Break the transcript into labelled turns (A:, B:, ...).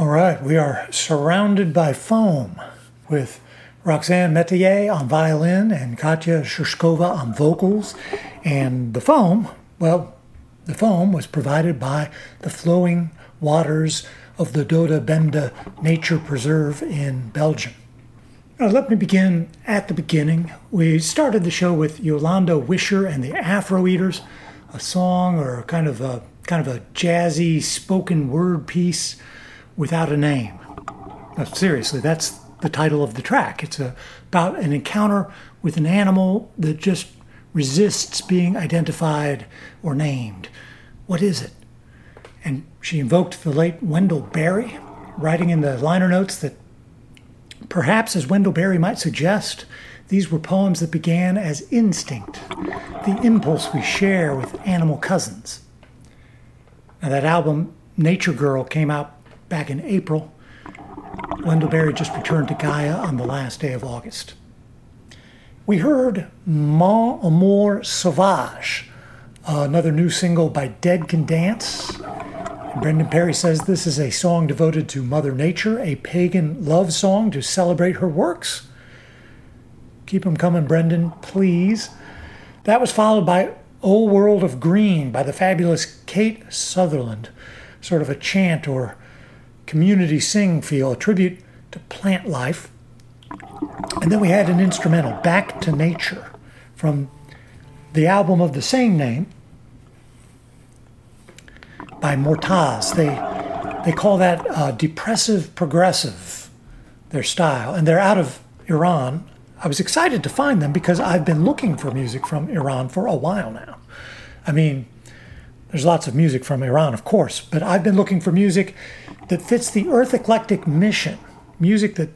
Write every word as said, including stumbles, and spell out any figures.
A: All right, we are surrounded by foam with Roxanne Metier on violin and Katya Shushkova on vocals. And the foam, well, the foam was provided by the flowing waters of the Doda Bemda Nature Preserve in Belgium. Now, let me begin at the beginning. We started the show with Yolanda Wisher and the Afro Eaters, a song or kind of a kind of a jazzy spoken word piece without a name. Now, seriously, that's the title of the track. It's a, about an encounter with an animal that just resists being identified or named. What is it? And she invoked the late Wendell Berry, writing in the liner notes that perhaps, as Wendell Berry might suggest, these were poems that began as instinct, the impulse we share with animal cousins. Now, that album, Nature Girl, came out back in April. Wendell Berry just returned to Gaia on the last day of August. We heard Mon Amour Sauvage, another new single by Dead Can Dance. And Brendan Perry says this is a song devoted to Mother Nature, a pagan love song to celebrate her works. Keep them coming, Brendan, please. That was followed by O World of Green by the fabulous Kate Sutherland, sort of a chant or community sing feel, a tribute to plant life. And then we had an instrumental, Back to Nature, from the album of the same name by Mortaz. They they call that uh, depressive progressive, their style, and they're out of Iran. I was excited to find them because I've been looking for music from Iran for a while now. I mean, there's lots of music from Iran, of course, but I've been looking for music that fits the Earth Eclectic mission, music that